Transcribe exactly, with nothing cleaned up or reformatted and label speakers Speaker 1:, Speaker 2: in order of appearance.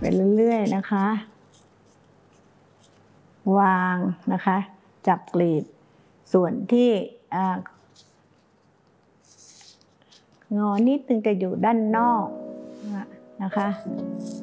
Speaker 1: เรื่อยๆนะคะวางนะคะจับกลีบส่วนที่งอนิดนึงจะอยู่ด้านนอกนะคะ